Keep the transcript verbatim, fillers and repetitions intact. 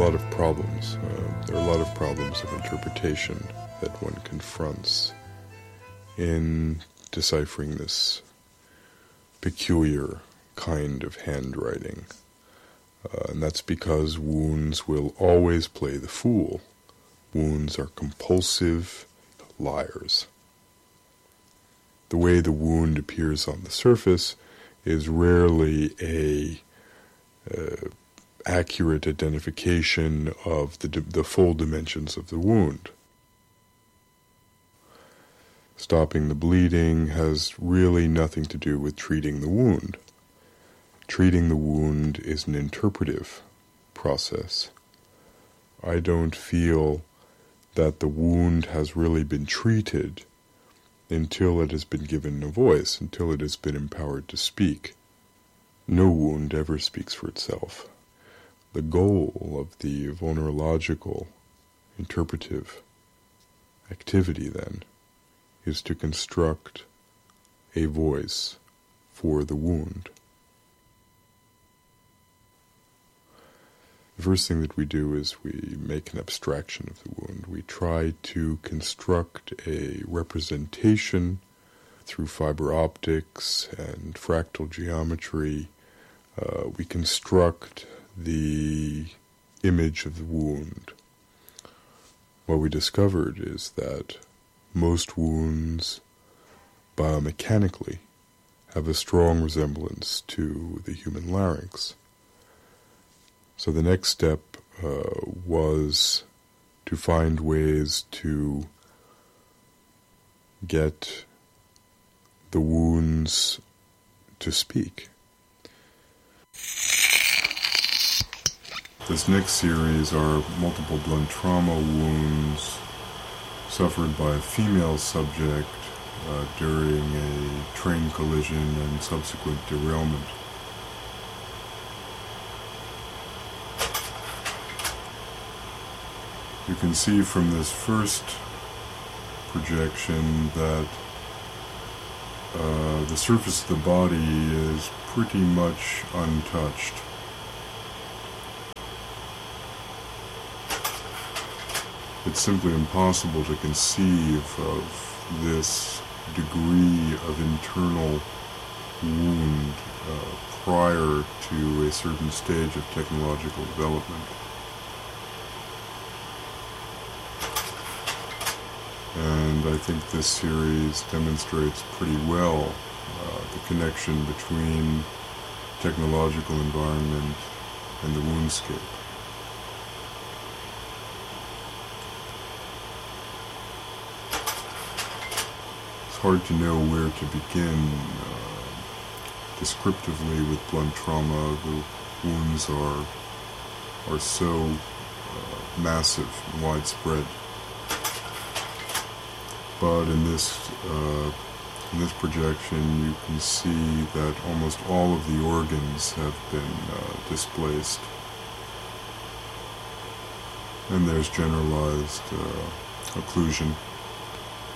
lot of problems. Uh, there are a lot of problems of interpretation that one confronts in deciphering this peculiar kind of handwriting. Uh, and that's because wounds will always play the fool. Wounds are compulsive liars. The way the wound appears on the surface is rarely a uh, accurate identification of the, the full dimensions of the wound. Stopping the bleeding has really nothing to do with treating the wound. Treating the wound is an interpretive process. I don't feel that the wound has really been treated until it has been given a voice, until it has been empowered to speak. No wound ever speaks for itself. The goal of the vulnerological, interpretive activity, then, is to construct a voice for the wound. The first thing that we do is we make an abstraction of the wound. We try to construct a representation through fiber optics and fractal geometry. Uh, we construct the image of the wound. What we discovered is that most wounds, biomechanically, have a strong resemblance to the human larynx. So the next step uh, was to find ways to get the wounds to speak. This next series are multiple blunt trauma wounds suffered by a female subject uh, during a train collision and subsequent derailment. You can see from this first projection that uh, the surface of the body is pretty much untouched. It's simply impossible to conceive of this degree of internal wound uh, prior to a certain stage of technological development. And I think this series demonstrates pretty well uh, the connection between technological environment and the woundscape. It's hard to know where to begin uh, descriptively with blunt trauma. The wounds are, are so uh, massive and widespread. But in this uh, in this projection, you can see that almost all of the organs have been uh, displaced, and there's generalized uh, occlusion.